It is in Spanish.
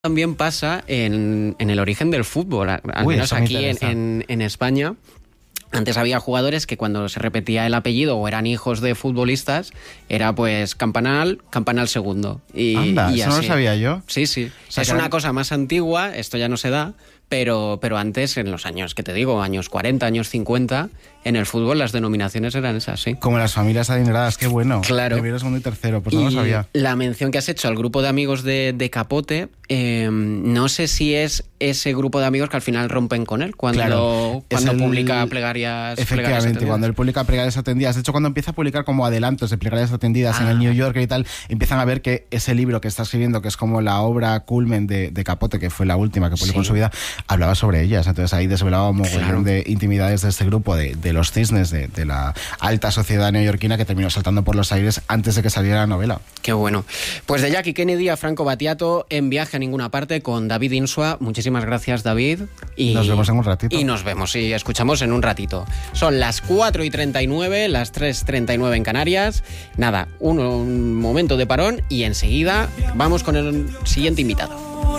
También pasa en el origen del fútbol, al menos aquí en España. Antes había jugadores que cuando se repetía el apellido o eran hijos de futbolistas, era pues Campanal segundo. Anda, eso no lo sabía yo. Sí. O sea, es una cosa más antigua, esto ya no se da, pero antes, en los años, que te digo, años 40, años 50, en el fútbol las denominaciones eran esas, sí. Como las familias adineradas, qué bueno. Claro. Primero, segundo y tercero, pues no lo sabía. La mención que has hecho al grupo de amigos de Capote, no sé si es ese grupo de amigos que al final rompen con él cuando publica plegarias. Efectivamente, cuando él publica plegarias atendidas. De hecho, cuando empieza a publicar como adelantos de plegarias atendidas en el New Yorker y tal, empiezan a ver que ese libro que está escribiendo, que es como la obra culmen de Capote, que fue la última que publicó en su vida, hablaba sobre ellas. Entonces ahí desvelaba un montón de intimidades de este grupo, de los cisnes, de la alta sociedad neoyorquina, que terminó saltando por los aires antes de que saliera la novela. Qué bueno. Pues de Jackie Kennedy a Franco Battiato, en Viaje a ninguna parte con David Insua. Muchísimas gracias, David. Y nos vemos en un ratito. Y nos vemos y escuchamos en un ratito. Son las 4:39, las 3:39 en Canarias. Nada, un momento de parón y enseguida vamos con el siguiente invitado.